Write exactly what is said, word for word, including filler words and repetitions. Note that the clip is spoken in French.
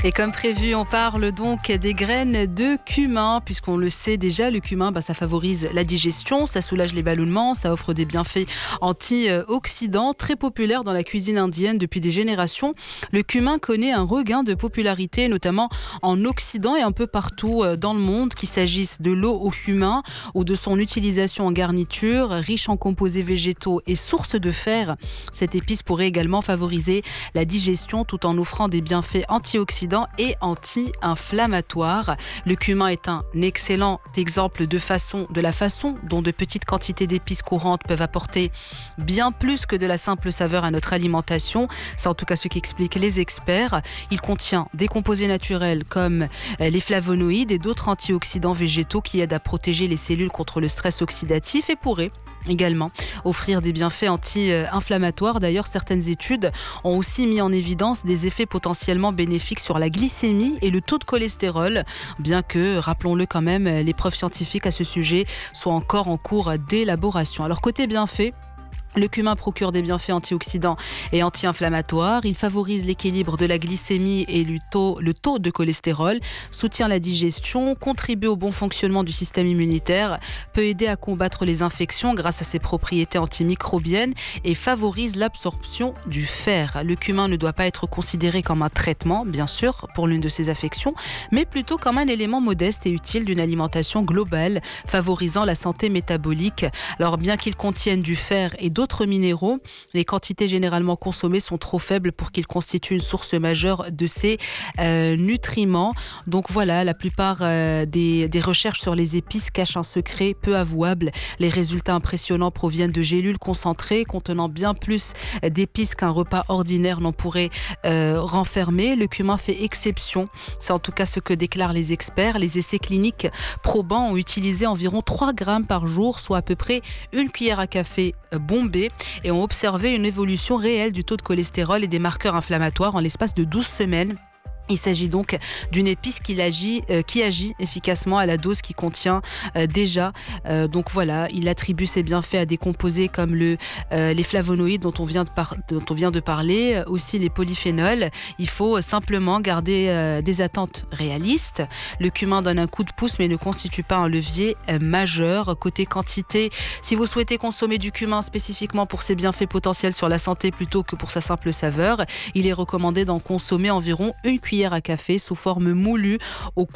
Et comme prévu, on parle donc des graines de cumin, puisqu'on le sait déjà, le cumin, bah, ça favorise la digestion, ça soulage les ballonnements, ça offre des bienfaits antioxydants, très populaire dans la cuisine indienne depuis des générations. Le cumin connaît un regain de popularité, notamment en Occident et un peu partout dans le monde, qu'il s'agisse de l'eau au cumin ou de son utilisation en garniture, riche en composés végétaux et source de fer. Cette épice pourrait également favoriser la digestion tout en offrant des bienfaits antioxydants et anti-inflammatoire. Le cumin est un excellent exemple de, façon, de la façon dont de petites quantités d'épices courantes peuvent apporter bien plus que de la simple saveur à notre alimentation. C'est en tout cas ce qu'expliquent les experts. Il contient des composés naturels comme les flavonoïdes et d'autres antioxydants végétaux qui aident à protéger les cellules contre le stress oxydatif et pourraient également offrir des bienfaits anti-inflammatoires. D'ailleurs, certaines études ont aussi mis en évidence des effets potentiellement bénéfiques sur la glycémie et le taux de cholestérol, bien que, rappelons-le quand même, les preuves scientifiques à ce sujet soient encore en cours d'élaboration. Alors, côté bienfaits, le cumin procure des bienfaits antioxydants et anti-inflammatoires. Il favorise l'équilibre de la glycémie et le taux, le taux de cholestérol, soutient la digestion, contribue au bon fonctionnement du système immunitaire, peut aider à combattre les infections grâce à ses propriétés antimicrobiennes et favorise l'absorption du fer. Le cumin ne doit pas être considéré comme un traitement, bien sûr, pour l'une de ces affections, mais plutôt comme un élément modeste et utile d'une alimentation globale, favorisant la santé métabolique. Alors, bien qu'il contienne du fer et d'autres D'autres minéraux, les quantités généralement consommées sont trop faibles pour qu'ils constituent une source majeure de ces euh, nutriments. Donc voilà, la plupart euh, des, des recherches sur les épices cachent un secret peu avouable. Les résultats impressionnants proviennent de gélules concentrées contenant bien plus d'épices qu'un repas ordinaire n'en pourrait euh, renfermer. Le cumin fait exception. C'est en tout cas ce que déclarent les experts. Les essais cliniques probants ont utilisé environ trois grammes par jour, soit à peu près une cuillère à café bombée, et ont observé une évolution réelle du taux de cholestérol et des marqueurs inflammatoires en l'espace de douze semaines. Il s'agit donc d'une épice qui agit, euh, qui agit efficacement à la dose qui contient euh, déjà. Euh, donc voilà, il attribue ses bienfaits à des composés comme le, euh, les flavonoïdes dont on, vient de par- dont on vient de parler, euh, aussi les polyphénols. Il faut simplement garder euh, des attentes réalistes. Le cumin donne un coup de pouce mais ne constitue pas un levier euh, majeur. Côté quantité, si vous souhaitez consommer du cumin spécifiquement pour ses bienfaits potentiels sur la santé plutôt que pour sa simple saveur, il est recommandé d'en consommer environ une cuillère à café sous forme moulue au